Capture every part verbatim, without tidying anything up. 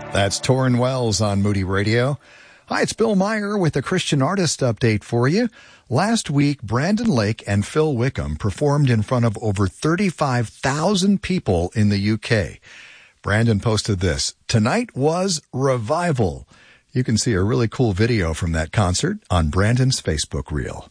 That's Torrin Wells on Moody Radio. Hi, it's Bill Meyer with a Christian artist update for you. Last week, Brandon Lake and Phil Wickham performed in front of over thirty-five thousand people in the U K. Brandon posted this: "Tonight was revival." You can see a really cool video from that concert on Brandon's Facebook reel.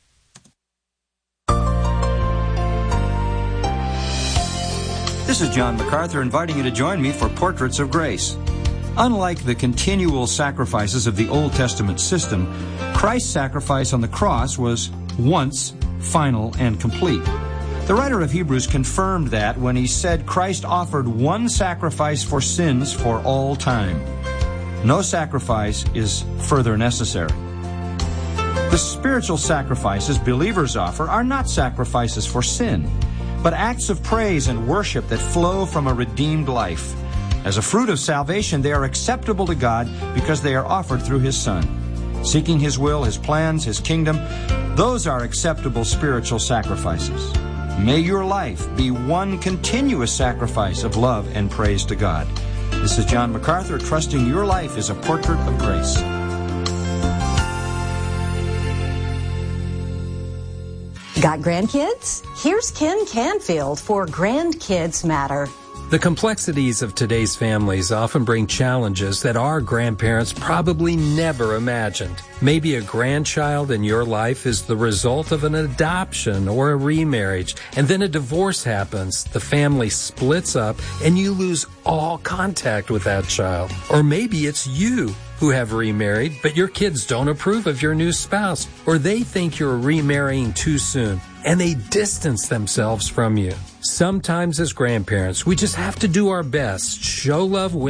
This is John MacArthur inviting you to join me for Portraits of Grace. Unlike the continual sacrifices of the Old Testament system, Christ's sacrifice on the cross was once, final, and complete. The writer of Hebrews confirmed that when he said Christ offered one sacrifice for sins for all time. No sacrifice is further necessary. The spiritual sacrifices believers offer are not sacrifices for sin, but acts of praise and worship that flow from a redeemed life. As a fruit of salvation, they are acceptable to God because they are offered through His Son. Seeking His will, His plans, His kingdom, those are acceptable spiritual sacrifices. May your life be one continuous sacrifice of love and praise to God. This is John MacArthur, trusting your life is a portrait of grace. Got grandkids? Here's Ken Canfield for Grandkids Matter. The complexities of today's families often bring challenges that our grandparents probably never imagined. Maybe a grandchild in your life is the result of an adoption or a remarriage, and then a divorce happens, the family splits up, and you lose all contact with that child. Or maybe it's you who have remarried, but your kids don't approve of your new spouse, or they think you're remarrying too soon, and they distance themselves from you. Sometimes as grandparents, we just have to do our best, show love